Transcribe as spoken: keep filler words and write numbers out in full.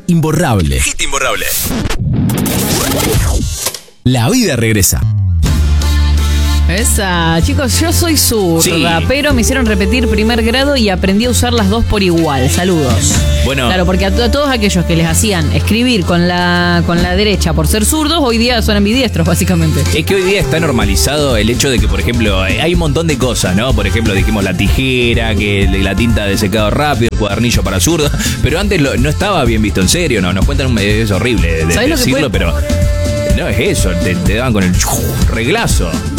imborrable. Hit imborrable. La vida regresa. Esa, chicos, yo soy zurda, sí. Pero me hicieron repetir primer grado y aprendí a usar las dos por igual. Saludos. Bueno. Claro, porque a, to- a todos aquellos que les hacían escribir con la con la derecha por ser zurdos, hoy día son ambidiestros, básicamente. Es que hoy día está normalizado el hecho de que, por ejemplo, hay un montón de cosas, ¿no? Por ejemplo, dijimos la tijera, que la tinta de secado rápido, el cuadernillo para zurdos, pero antes lo, no estaba bien visto, en serio, ¿no? Nos cuentan un medio, es horrible de, de decirlo, pero no es eso, te, te daban con el reglazo.